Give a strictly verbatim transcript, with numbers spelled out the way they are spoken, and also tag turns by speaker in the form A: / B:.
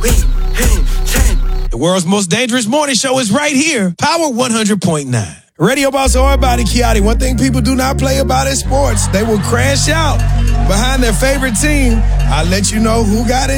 A: The world's most dangerous morning show is right here. Power one hundred point nine. Radio boss or body Kiati. One thing people do not play about is sports. They will crash out behind their favorite team. I'll let you know who got it.